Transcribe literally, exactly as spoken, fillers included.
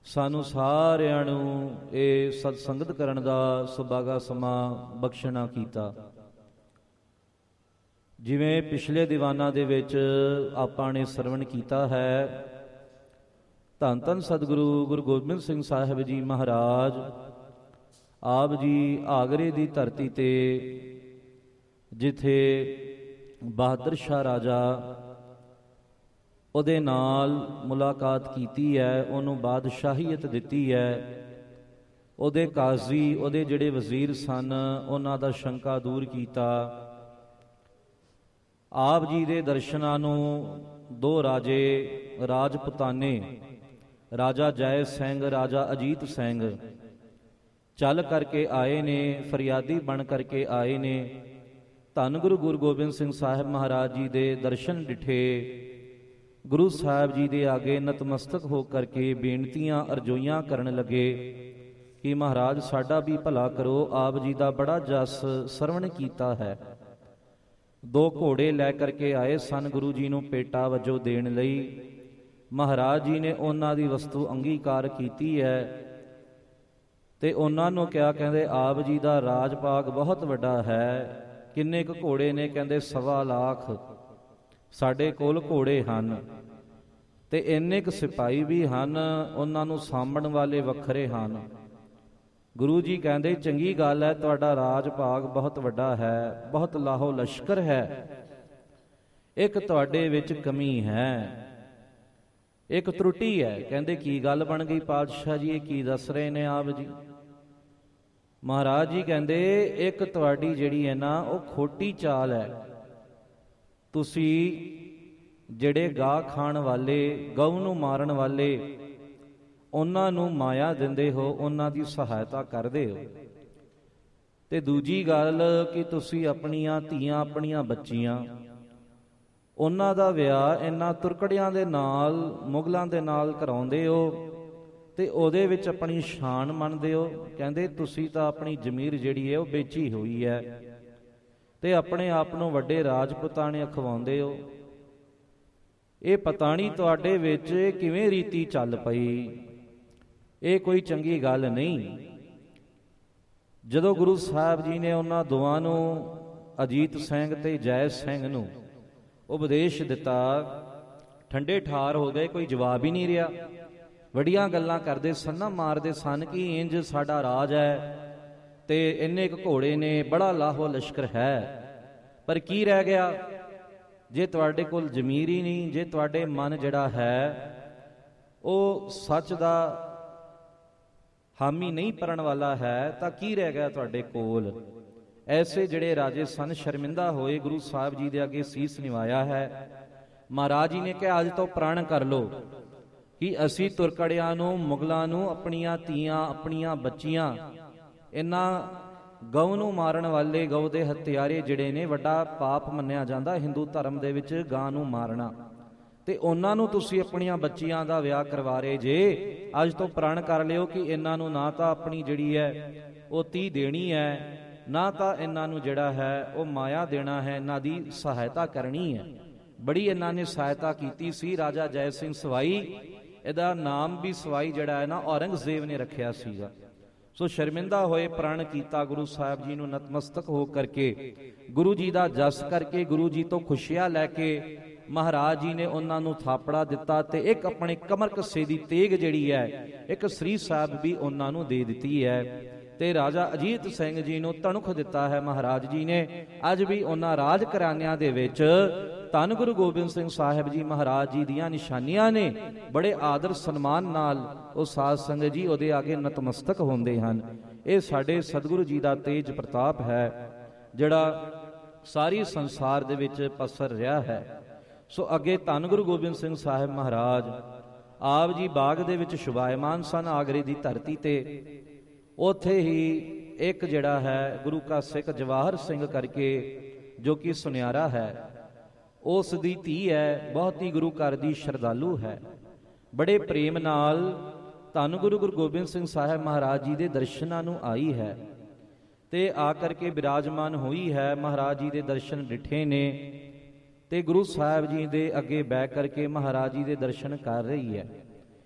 ਸਾਨੂੰ ਸਾਰਿਆਂ ਨੂੰ ਇਹ ਸਤ ਸੰਗਤ ਕਰਨ ਦਾ ਸੁਭਾਗਾ ਸਮਾਂ ਬਖਸ਼ਣਾ ਕੀਤਾ। ਜਿਵੇਂ ਪਿਛਲੇ ਦੀਵਾਨਾਂ ਦੇ ਵਿੱਚ ਆਪਾਂ ਨੇ ਸਰਵਣ ਕੀਤਾ ਹੈ, ਧੰਨ ਧੰਨ ਸਤਿਗੁਰੂ ਗੁਰੂ ਗੋਬਿੰਦ ਸਿੰਘ ਸਾਹਿਬ ਜੀ ਮਹਾਰਾਜ ਆਪ ਜੀ ਆਗਰੇ ਦੀ ਧਰਤੀ ਤੇ ਜਿੱਥੇ ਬਹਾਦਰ ਸ਼ਾਹ ਰਾਜਾ ਉਹਦੇ ਨਾਲ ਮੁਲਾਕਾਤ ਕੀਤੀ ਹੈ, ਉਹਨੂੰ ਬਾਦਸ਼ਾਹੀਅਤ ਦਿੱਤੀ ਹੈ, ਉਹਦੇ ਕਾਜ਼ੀ ਉਹਦੇ ਜਿਹੜੇ ਵਜ਼ੀਰ ਸਨ ਉਹਨਾਂ ਦਾ ਸ਼ੰਕਾ ਦੂਰ ਕੀਤਾ। ਆਪ ਜੀ ਦੇ ਦਰਸ਼ਨਾਂ ਨੂੰ ਦੋ ਰਾਜੇ ਰਾਜਪੁਤਾਨੇ, ਰਾਜਾ ਜੈ ਸਿੰਘ ਰਾਜਾ ਅਜੀਤ ਸਿੰਘ ਚੱਲ ਕਰਕੇ ਆਏ ਨੇ, ਫਰਿਆਦੀ ਬਣ ਕਰਕੇ ਆਏ ਨੇ। ਧੰਨ ਗੁਰੂ ਗੁਰੂ ਗੋਬਿੰਦ ਸਿੰਘ ਸਾਹਿਬ ਮਹਾਰਾਜ ਜੀ ਦੇ ਦਰਸ਼ਨ ਡਿਠੇ ਗੁਰੂ ਸਾਹਿਬ ਜੀ ਦੇ ਆਗੇ ਨਤਮਸਤਕ ਹੋ ਕਰਕੇ ਬੇਨਤੀਆਂ ਅਰਜ਼ੋਈਆਂ ਕਰਨ ਲੱਗੇ ਕਿ ਮਹਾਰਾਜ ਸਾਡਾ ਵੀ ਭਲਾ ਕਰੋ, ਆਪ ਜੀ ਦਾ ਬੜਾ ਜਸ ਸਰਵਣ ਕੀਤਾ ਹੈ। ਦੋ ਘੋੜੇ ਲੈ ਕਰਕੇ ਆਏ ਸਨ ਗੁਰੂ ਜੀ ਨੂੰ ਪੇਟਾ ਵਜੋਂ ਦੇਣ ਲਈ। ਮਹਾਰਾਜ ਜੀ ਨੇ ਉਹਨਾਂ ਦੀ ਵਸਤੂ ਅੰਗੀਕਾਰ ਕੀਤੀ ਹੈ ਤੇ ਉਹਨਾਂ ਨੂੰ ਕਿਹਾ, ਕਹਿੰਦੇ ਆਪ ਜੀ ਦਾ ਰਾਜ ਭਾਗ ਬਹੁਤ ਵੱਡਾ ਹੈ। ਕਿੰਨੇ ਕੁ ਘੋੜੇ ਨੇ? ਕਹਿੰਦੇ ਸਵਾ ਲੱਖ ਸਾਡੇ ਕੋਲ ਘੋੜੇ ਹਨ ਤੇ ਇੰਨੇ ਕੁ ਸਿਪਾਹੀ ਵੀ ਹਨ, ਉਹਨਾਂ ਨੂੰ ਸਾਂਭਣ ਵਾਲੇ ਵੱਖਰੇ ਹਨ। ਗੁਰੂ ਜੀ ਕਹਿੰਦੇ ਚੰਗੀ ਗੱਲ ਹੈ, ਤੁਹਾਡਾ ਰਾਜ ਭਾਗ ਬਹੁਤ ਵੱਡਾ ਹੈ, ਬਹੁਤ ਲਾਹੋ ਲਸ਼ਕਰ ਹੈ, ਇੱਕ ਤੁਹਾਡੇ ਵਿੱਚ ਕਮੀ ਹੈ, ਇੱਕ ਤਰੁੱਟੀ ਹੈ। ਕਹਿੰਦੇ ਕੀ ਗੱਲ ਬਣ ਗਈ ਪਾਤਸ਼ਾਹ ਜੀ, ਇਹ ਕੀ ਦੱਸ ਰਹੇ ਨੇ ਆਪ ਜੀ? ਮਹਾਰਾਜ ਜੀ ਕਹਿੰਦੇ ਇੱਕ ਤੁਹਾਡੀ ਜਿਹੜੀ ਹੈ ਨਾ ਉਹ ਖੋਟੀ ਚਾਲ ਹੈ। ਤੁਸੀਂ ਜਿਹੜੇ ਗਾਹ ਖਾਣ ਵਾਲੇ, ਗਊ ਨੂੰ ਮਾਰਨ ਵਾਲੇ, ਉਹਨਾਂ ਨੂੰ ਮਾਇਆ ਦਿੰਦੇ ਹੋ, ਉਹਨਾਂ ਦੀ ਸਹਾਇਤਾ ਕਰਦੇ ਹੋ। ਤੇ ਦੂਜੀ ਗੱਲ ਕਿ ਤੁਸੀਂ ਆਪਣੀਆਂ ਧੀਆਂ, ਆਪਣੀਆਂ ਬੱਚੀਆਂ, ਉਹਨਾਂ ਦਾ ਵਿਆਹ ਇਹਨਾਂ ਤੁਰਕੜਿਆਂ ਦੇ ਨਾਲ, ਮੁਗਲਾਂ ਦੇ ਨਾਲ ਕਰਾਉਂਦੇ ਹੋ ਤੇ ਉਹਦੇ ਵਿੱਚ ਆਪਣੀ ਸ਼ਾਨ ਮੰਨਦੇ ਹੋ। ਕਹਿੰਦੇ ਤੁਸੀਂ ਤਾਂ ਆਪਣੀ ਜ਼ਮੀਰ ਜਿਹੜੀ ਹੈ ਉਹ ਵੇਚੀ ਹੋਈ ਹੈ ਤੇ ਆਪਣੇ ਆਪ ਨੂੰ ਵੱਡੇ ਰਾਜਪੁਤਾਣੇ ਅਖਵਾਉਂਦੇ ਹੋ। ਇਹ ਪਤਾ ਨਹੀਂ ਤੁਹਾਡੇ ਵਿੱਚ ਕਿਵੇਂ ਰੀਤੀ ਚੱਲ ਪਈ, ਇਹ ਕੋਈ ਚੰਗੀ ਗੱਲ ਨਹੀਂ। ਜਦੋਂ ਗੁਰੂ ਸਾਹਿਬ ਜੀ ਨੇ ਉਹਨਾਂ ਦੋਵਾਂ ਨੂੰ, ਅਜੀਤ ਸਿੰਘ ਤੇ ਜੈ ਸਿੰਘ ਨੂੰ ਉਪਦੇਸ਼ ਦਿੱਤਾ, ਠੰਡੇ ਠਾਰ ਹੋ ਗਏ, ਕੋਈ ਜਵਾਬ ਹੀ ਨਹੀਂ ਰਿਹਾ। ਵੱਡੀਆਂ ਗੱਲਾਂ ਕਰਦੇ ਸਨ ਨਾ, ਮਾਰਦੇ ਸਨ ਕਿ ਇੰਜ ਸਾਡਾ ਰਾਜ ਹੈ ਤੇ ਇੰਨੇ ਕੁ ਘੋੜੇ ਨੇ, ਬੜਾ ਲਾਹੋ ਲਸ਼ਕਰ ਹੈ। ਪਰ ਕੀ ਰਹਿ ਗਿਆ? ਜੇ ਤੁਹਾਡੇ ਕੋਲ ਜ਼ਮੀਰ ਹੀ ਨਹੀਂ, ਜੇ ਤੁਹਾਡੇ ਮਨ ਜਿਹੜਾ ਹੈ ਉਹ ਸੱਚ ਦਾ ਹਾਮੀ ਨਹੀਂ ਪਰਨ ਵਾਲਾ ਹੈ, ਤਾਂ ਕੀ ਰਹਿ ਗਿਆ ਤੁਹਾਡੇ ਕੋਲ? ਐਸੇ ਜਿਹੜੇ ਰਾਜੇ ਸਨ ਸ਼ਰਮਿੰਦਾ ਹੋਏ, ਗੁਰੂ ਸਾਹਿਬ ਜੀ ਦੇ ਅੱਗੇ ਸੀਸ ਨਿਵਾਇਆ ਹੈ। ਮਹਾਰਾਜ ਜੀ ਨੇ ਕਿਹਾ ਅੱਜ ਤੋਂ ਪ੍ਰਣ ਕਰ ਲਓ ਕਿ ਅਸੀਂ ਤੁਰਕੜਿਆਂ ਨੂੰ, ਮੁਗਲਾਂ ਨੂੰ, ਆਪਣੀਆਂ ਧੀਆਂ, ਆਪਣੀਆਂ ਬੱਚੀਆਂ, ਇਹਨਾਂ ਗਊ ਨੂੰ ਮਾਰਨ ਵਾਲੇ, ਗਊ ਦੇ ਹੱਤਿਆਰੇ ਜਿਹੜੇ ਨੇ, ਵੱਡਾ ਪਾਪ ਮੰਨਿਆ ਜਾਂਦਾ ਹਿੰਦੂ ਧਰਮ ਦੇ ਵਿੱਚ ਗਾਂ ਨੂੰ ਮਾਰਨਾ, ਤੇ ਉਹਨਾਂ ਨੂੰ ਤੁਸੀਂ ਆਪਣੀਆਂ ਬੱਚੀਆਂ ਦਾ ਵਿਆਹ ਕਰਵਾ ਰਹੇ ਜੇ। ਅੱਜ ਤੋਂ ਪ੍ਰਣ ਕਰ ਲਿਓ ਕਿ ਇਹਨਾਂ ਨੂੰ ਨਾ ਤਾਂ ਆਪਣੀ ਜਿਹੜੀ ਹੈ ਉਹ ਧੀ ਦੇਣੀ ਹੈ, ਨਾ ਤਾਂ ਇਹਨਾਂ ਨੂੰ ਜਿਹੜਾ ਹੈ ਉਹ ਮਾਇਆ ਦੇਣਾ ਹੈ, ਇਹਨਾਂ ਦੀ ਸਹਾਇਤਾ ਕਰਨੀ ਹੈ। ਬੜੀ ਇਹਨਾਂ ਨੇ ਸਹਾਇਤਾ ਕੀਤੀ ਸੀ। ਰਾਜਾ ਜੈ ਸਿੰਘ ਸਵਾਈ, ਇਹਦਾ ਨਾਮ ਵੀ ਸਵਾਈ ਜਿਹੜਾ ਹੈ ਨਾ ਔਰੰਗਜ਼ੇਬ ਨੇ ਰੱਖਿਆ ਸੀਗਾ। ਸੋ ਸ਼ਰਮਿੰਦਾ ਹੋਏ ਪ੍ਰਣ ਕੀਤਾ ਗੁਰੂ ਸਾਹਿਬ ਜੀ ਨੂੰ ਨਤਮਸਤਕ ਹੋ ਕਰਕੇ, ਗੁਰੂ ਜੀ ਦਾ ਜਸ ਕਰਕੇ, ਗੁਰੂ ਜੀ ਤੋਂ ਖੁਸ਼ੀਆਂ ਲੈ ਕੇ ਮਹਾਰਾਜ ਜੀ ਨੇ ਉਹਨਾਂ ਨੂੰ ਥਾਪੜਾ ਦਿੱਤਾ ਤੇ ਇੱਕ ਆਪਣੇ ਕਮਰ ਕੱਸੇ ਦੀ ਤੇਗ ਜਿਹੜੀ ਹੈ, ਇੱਕ ਸ੍ਰੀ ਸਾਹਿਬ ਵੀ ਉਹਨਾਂ ਨੂੰ ਦੇ ਦਿੱਤੀ ਹੈ। ਤੇ ਰਾਜਾ ਅਜੀਤ ਸਿੰਘ ਜੀ ਨੂੰ ਤਣੁਖ ਦਿੱਤਾ ਹੈ ਮਹਾਰਾਜ ਜੀ ਨੇ। ਅੱਜ ਵੀ ਉਹਨਾਂ ਰਾਜ ਘਰਾਨਿਆਂ ਦੇ ਵਿੱਚ ਧੰਨ ਗੁਰੂ ਗੋਬਿੰਦ ਸਿੰਘ ਸਾਹਿਬ ਜੀ ਮਹਾਰਾਜ ਜੀ ਦੀਆਂ ਨਿਸ਼ਾਨੀਆਂ ਨੇ। ਬੜੇ ਆਦਰ ਸਨਮਾਨ ਨਾਲ ਉਹ ਸਾਧ ਸੰਗਤ ਜੀ ਉਹਦੇ ਅੱਗੇ ਨਤਮਸਤਕ ਹੁੰਦੇ ਹਨ। ਇਹ ਸਾਡੇ ਸਤਿਗੁਰੂ ਜੀ ਦਾ ਤੇਜ ਪ੍ਰਤਾਪ ਹੈ ਜਿਹੜਾ ਸਾਰੀ ਸੰਸਾਰ ਦੇ ਵਿੱਚ ਪਸਰ ਰਿਹਾ ਹੈ। ਸੋ ਅੱਗੇ ਧੰਨ ਗੁਰੂ ਗੋਬਿੰਦ ਸਿੰਘ ਸਾਹਿਬ ਮਹਾਰਾਜ ਆਪ ਜੀ ਬਾਗ ਦੇ ਵਿੱਚ ਸ਼ੁਭਾਇਮਾਨ ਸਨ ਆਗਰੇ ਦੀ ਧਰਤੀ ਤੇ। ਉੱਥੇ ਹੀ ਇੱਕ ਜਿਹੜਾ ਹੈ ਗੁਰੂ ਕਾ ਸਿੱਖ ਜਵਾਹਰ ਸਿੰਘ ਕਰਕੇ, ਜੋ ਕਿ ਸੁਨਿਆਰਾ ਹੈ, ਉਸ ਦੀ ਧੀ ਹੈ, ਬਹੁਤ ਹੀ ਗੁਰੂ ਘਰ ਦੀ ਸ਼ਰਧਾਲੂ ਹੈ। ਬੜੇ ਪ੍ਰੇਮ ਨਾਲ ਧੰਨ ਗੁਰੂ ਗੁਰੂ ਗੋਬਿੰਦ ਸਿੰਘ ਸਾਹਿਬ ਮਹਾਰਾਜ ਜੀ ਦੇ ਦਰਸ਼ਨਾਂ ਨੂੰ ਆਈ ਹੈ ਤੇ ਆ ਕਰਕੇ ਬਿਰਾਜਮਾਨ ਹੋਈ ਹੈ। ਮਹਾਰਾਜ ਜੀ ਦੇ ਦਰਸ਼ਨ ਡਿਠੇ ਨੇ ਤੇ ਗੁਰੂ ਸਾਹਿਬ ਜੀ ਦੇ ਅੱਗੇ ਬਹਿ ਕਰਕੇ ਮਹਾਰਾਜ ਜੀ ਦੇ ਦਰਸ਼ਨ ਕਰ ਰਹੀ ਹੈ।